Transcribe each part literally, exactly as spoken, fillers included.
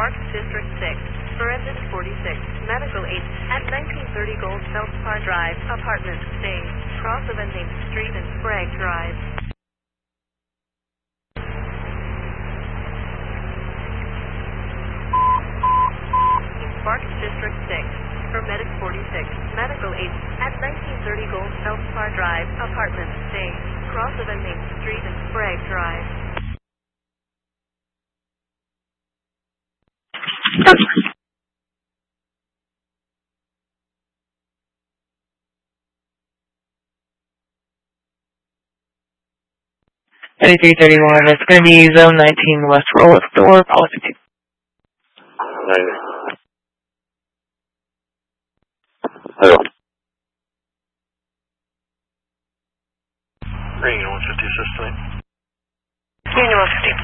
Sparks District six, Forensic forty-six, Medical eight, at nineteen thirty Gold Feldspar Drive, Apartment A, cross of unnamed street and Sprague Drive. Sparks District six, Medic forty-six, Medical eight, at nineteen thirty Gold Feldspar Drive, Apartment A, cross of unnamed street and Sprague Drive. eighty-three thirty-one, it's going to be zone nineteen West Roll Store, policy two. Hello. Union one fifty, assistant. Union one fifty.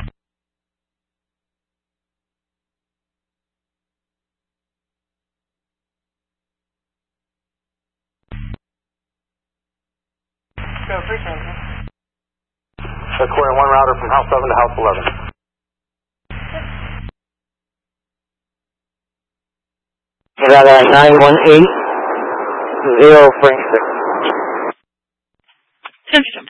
Go, appreciate it. Square one router from house seven to house eleven. Got a nine one eight, zero Frank six. Attention.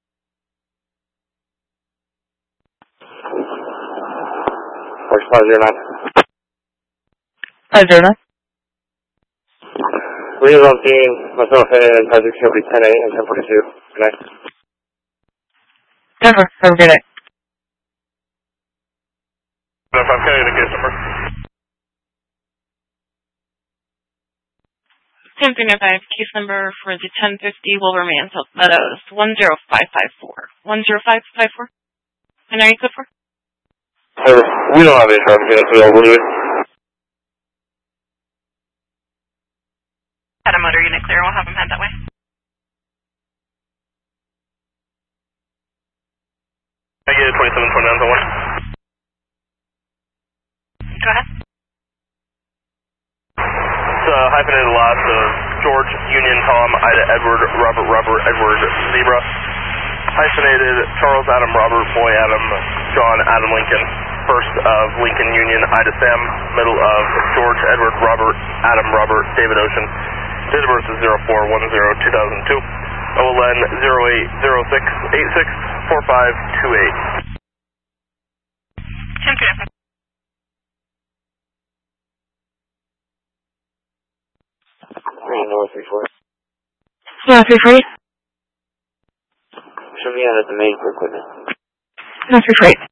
Force five zero nine. five zero nine. Real on scene, myself and five six zero ten eight and ten forty-two. Good night. Denver, have a good night. If I'm carrying the case number. ten three nine five, case number for the ten fifty Wilburman South Meadows, one zero five five four. one zero five five four? And are you good for? Sir, we don't have any traffic units available, do we? Had a motor unit clear, we'll have them head that way. I get a twenty-seven twenty-nine to one. Go ahead. It's a hyphenated loss of George, Union, Tom, Ida, Edward, Robert, Robert, Edward, Zebra. Hyphenated Charles, Adam, Robert, Boy, Adam, John, Adam, Lincoln. First of Lincoln, Union, Ida, Sam. Middle of George, Edward, Robert, Adam, Robert, David, Ocean. Date of birth is zero four one zero two thousand two. O L N zero eight zero six eight six four five two eight. ten three nine five. Three north three four. Yeah, three forty. Should be out at the main for equipment. No, three forty.